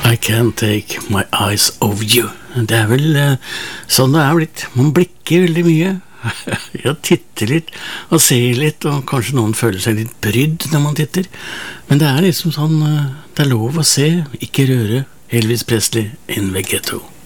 I can't take my eyes off you. Det vel sånn det blitt. Man blikker veldig mye. Jeg titter litt og ser litt, og kanskje noen føler seg litt brydd når man titter. Men det liksom sånn, det lov å se, ikke røre. Elvis Presley in the Ghetto.